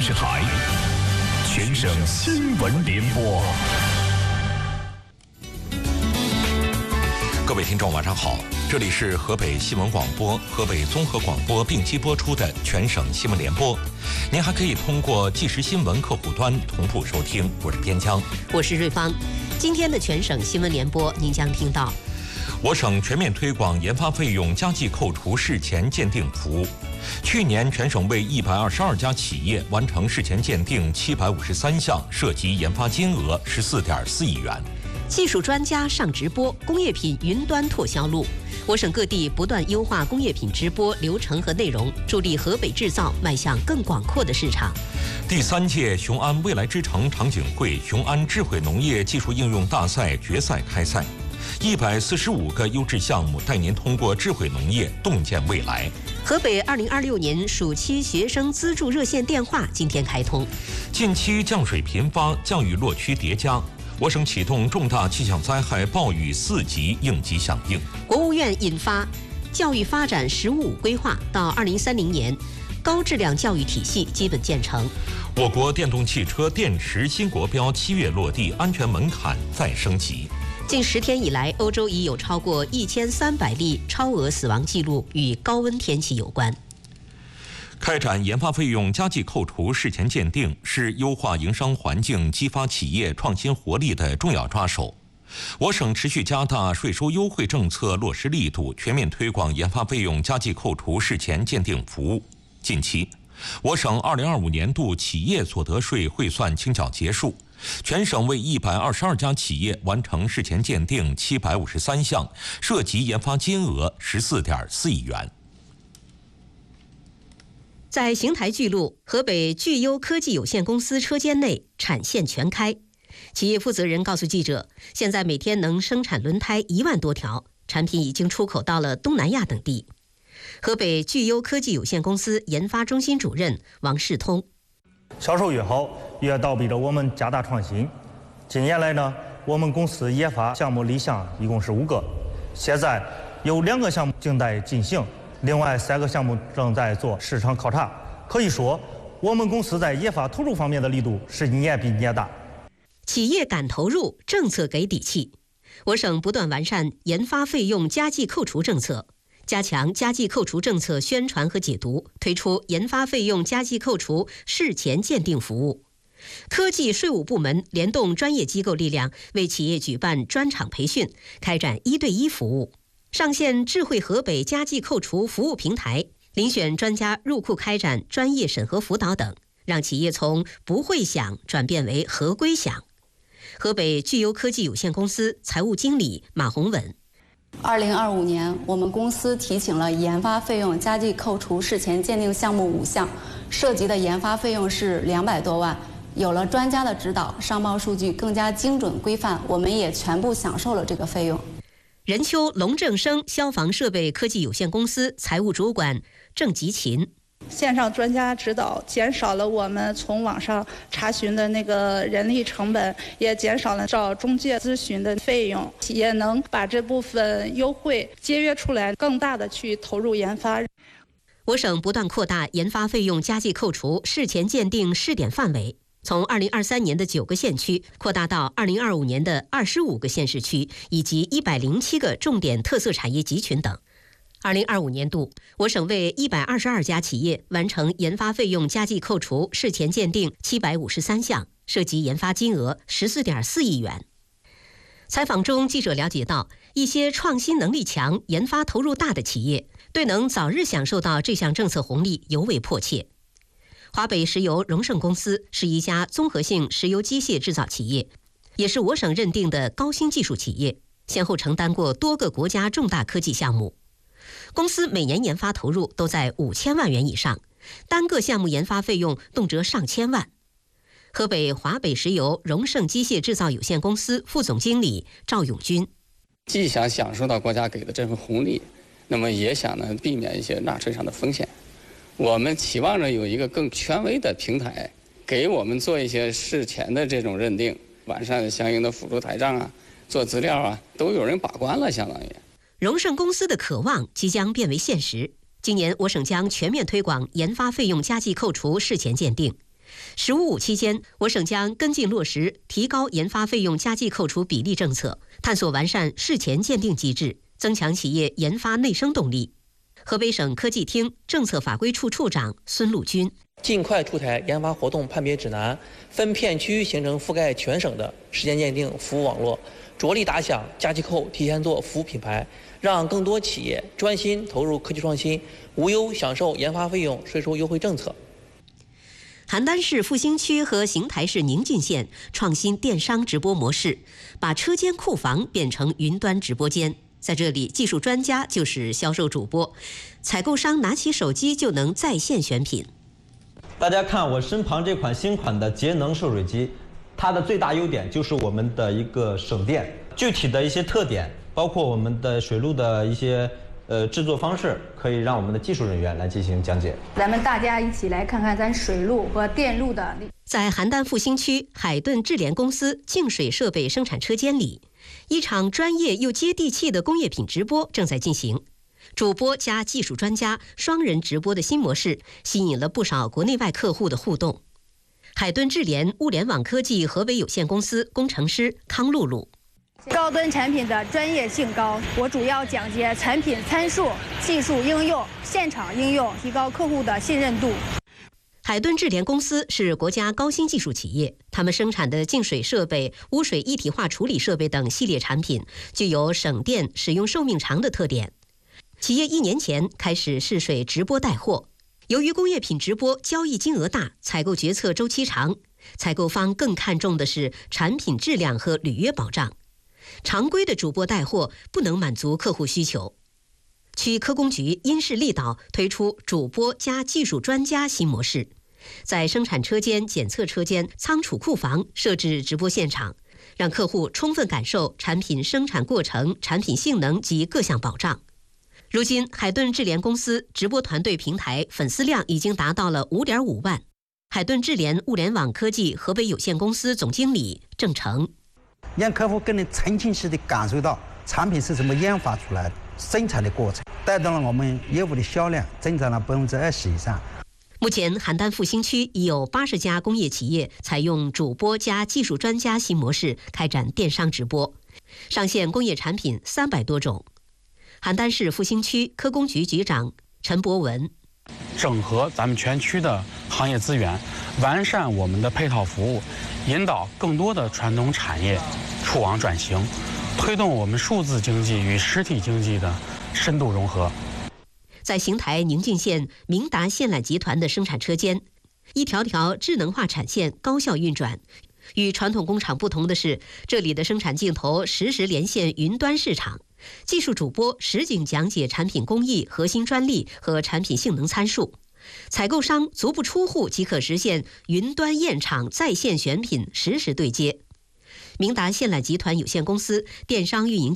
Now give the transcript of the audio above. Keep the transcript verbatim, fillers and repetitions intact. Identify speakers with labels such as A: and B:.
A: 视台全省新闻联播。
B: 各位听众晚上好，这里是河北新闻广播、河北综合广播并机播出的全省新闻联播。您还可以通过即时新闻客户端同步收听。我是边疆，
C: 我是瑞芳。今天的全省新闻联播，您将听到：
B: 我省全面推广研发费用加计扣除事前鉴定服务。去年全省为一百二十二家企业完成事前鉴定七百五十三项，涉及研发金额十四点四亿元。
C: 技术专家上直播，工业品云端拓销路。我省各地不断优化工业品直播流程和内容，助力河北制造迈向更广阔的市场。
B: 第三届雄安未来之城场景会雄安智慧农业技术应用大赛决赛开赛，一百四十五个优质项目带您通过智慧农业洞见未来。
C: 河北二零二六年暑期学生资助热线电话今天开通。
B: 近期降水频发，降雨落区叠加。我省启动重大气象灾害暴雨四级应急响应。
C: 国务院印发教育发展“十五五”规划，到二零三零年，高质量教育体系基本建成。
B: 我国电动汽车电池新国标七月落地，安全门槛再升级。
C: 近十天以来，欧洲已有超过一千三百例超额死亡记录与高温天气有关。
B: 开展研发费用加计扣除事前鉴定是优化营商环境、激发企业创新活力的重要抓手。我省持续加大税收优惠政策落实力度，全面推广研发费用加计扣除事前鉴定服务。近期，我省二零二五年度企业所得税汇算清缴结束，全省为一百二十二家企业完成事前鉴定七百五十三项，涉及研发金额十四点四亿元。
C: 在邢台巨鹿河北聚优科技有限公司车间内产线全开，企业负责人告诉记者，现在每天能生产轮胎一万多条，产品已经出口到了东南亚等地。河北聚优科技有限公司研发中心主任王世通：
D: 销售越好，越倒逼着我们加大创新。近年来呢，我们公司研发项目立项一共是五个，现在有两个项目正在进行，另外三个项目正在做市场考察。可以说，我们公司在研发投入方面的力度是一年比一年大。
C: 企业敢投入，政策给底气。我省不断完善研发费用加计扣除政策，加强加计扣除政策宣传和解读，推出研发费用加计扣除事前鉴定服务。科技税务部门联动专业机构力量，为企业举办专场培训，开展一对一服务。上线智慧河北加计扣除服务平台，遴选专家入库开展专业审核辅导等，让企业从不会想转变为合规想。河北聚优科技有限公司财务经理马红稳：
E: 二零二五年，我们公司提请了研发费用加计扣除事前鉴定项目五项，涉及的研发费用是两百多万。有了专家的指导，商报数据更加精准规范，我们也全部享受了这个费用。
C: 任丘龙正生消防设备科技有限公司财务主管郑吉勤：
F: 线上专家指导减少了我们从网上查询的那个人力成本，也减少了找中介咨询的费用，企业能把这部分优惠节约出来，更大的去投入研发。
C: 我省不断扩大研发费用加计扣除事前鉴定试点范围，从二零二三年的九个县区扩大到二零二五年的二十五个县市区，以及一百零七个重点特色产业集群等。二零二五年度，我省为一百二十二家企业完成研发费用加计扣除事前鉴定七百五十三项，涉及研发金额十四点四亿元。采访中，记者了解到，一些创新能力强、研发投入大的企业，对能早日享受到这项政策红利尤为迫切。华北石油荣盛公司是一家综合性石油机械制造企业，也是我省认定的高新技术企业，先后承担过多个国家重大科技项目。公司每年研发投入都在五千万元以上，单个项目研发费用动辄上千万。河北华北石油荣盛机械制造有限公司副总经理赵永军：
G: 既想享受到国家给的这份红利，那么也想呢避免一些纳税上的风险。我们期望着有一个更权威的平台，给我们做一些事前的这种认定，完善相应的辅助台账啊，做资料啊，都有人把关了，相当于。
C: 荣盛公司的渴望即将变为现实。今年我省将全面推广研发费用加计扣除事前鉴定， “十五五”期间，我省将跟进落实提高研发费用加计扣除比例政策，探索完善事前鉴定机制，增强企业研发内生动力。河北省科技厅政策法规处处长孙陆军：
H: 尽快出台研发活动判别指南，分片区形成覆盖全省的事前鉴定服务网络，着力打响加计扣提前做服务品牌，让更多企业专心投入科技创新，无忧享受研发费用税收优惠政策。
C: 邯郸市复兴区和邢台市宁晋县创新电商直播模式，把车间库房变成云端直播间。在这里，技术专家就是销售主播，采购商拿起手机就能在线选品。
I: 大家看我身旁这款新款的节能热水机，它的最大优点就是我们的一个省电。具体的一些特点，包括我们的水路的一些呃制作方式，可以让我们的技术人员来进行讲解。
J: 咱们大家一起来看看咱水路和电路的。
C: 在邯郸复兴区海顿智联公司净水设备生产车间里，一场专业又接地气的工业品直播正在进行。主播加技术专家双人直播的新模式，吸引了不少国内外客户的互动。海顿智联物联网科技河北有限公司工程师康露露：
J: 高端产品的专业性高，我主要讲解产品参数、技术应用、现场应用，提高客户的信任度。
C: 海顿智联公司是国家高新技术企业，他们生产的净水设备、污水一体化处理设备等系列产品，具有省电、使用寿命长的特点。企业一年前开始试水直播带货，由于工业品直播交易金额大，采购决策周期长，采购方更看重的是产品质量和履约保障。常规的主播带货不能满足客户需求。区科工局因势利导，推出主播加技术专家新模式，在生产车间、检测车间、仓储库房设置直播现场，让客户充分感受产品生产过程、产品性能及各项保障。如今，海顿智联公司直播团队平台粉丝量已经达到了 五点五万。海顿智联物联网科技河北有限公司总经理郑成：
K: 让客户更能沉浸式地感受到产品是怎么研发出来的、生产的过程，带动了我们业务的销量增长了百分之二十以上。
C: 目前，邯郸复兴区已有八十家工业企业采用主播加技术专家新模式开展电商直播，上线工业产品三百多种。邯郸市复兴区科工局局长陈博文：
L: 整合咱们全区的行业资源，完善我们的配套服务，引导更多的传统产业触网转型，推动我们数字经济与实体经济的深度融合。
C: 在邢台宁晋县明达线缆集团的生产车间，一条条智能化产线高效运转。与传统工厂不同的是，这里的生产镜头实时连线云端市场，技术主播实景讲解产品工艺、核心专利和产品性能参数，采购商足不出户即可实现云端验厂、在线选品、实时对接。明达线缆集团有限公司电商运营